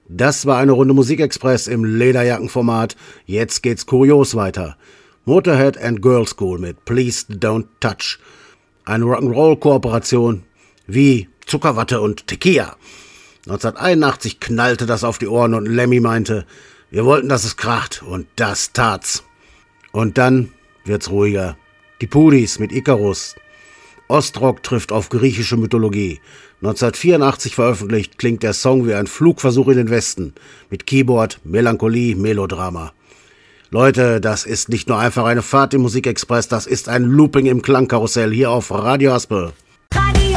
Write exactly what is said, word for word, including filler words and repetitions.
Das war eine Runde Musikexpress im Lederjackenformat. Jetzt geht's kurios weiter. Motorhead and Girl School mit Please Don't Touch. Eine Rock'n'Roll-Kooperation wie Zuckerwatte und Tequila. neunzehnhunderteinundachtzig knallte das auf die Ohren und Lemmy meinte, wir wollten, dass es kracht, und das tat's. Und dann wird's ruhiger. Die Pudis mit Icarus. Ostrock trifft auf griechische Mythologie. neunzehnhundertvierundachtzig veröffentlicht, klingt der Song wie ein Flugversuch in den Westen. Mit Keyboard, Melancholie, Melodrama. Leute, das ist nicht nur einfach eine Fahrt im Musikexpress, das ist ein Looping im Klangkarussell hier auf Radio Aspe.